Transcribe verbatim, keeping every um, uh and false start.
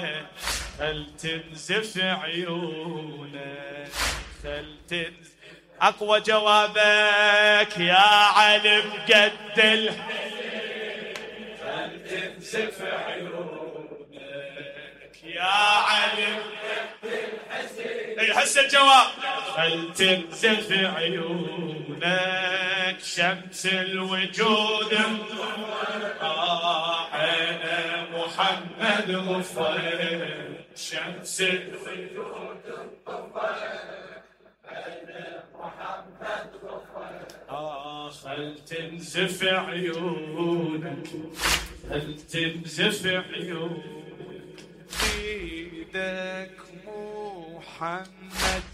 خل تنزف عيونك، خل تنزف. أقوى جوابك يا علي بقد الحزن، خل تنزف عيونك يا علي بقد الحزن. اي هسه الجواب. خل تنزف عيونك شمس الوجود طاحنا محمد غفر، شمس الوجود طاحنا محمد غفر. آه خل تنزف عيونك، خل تنزف عيونك. بيدك محمد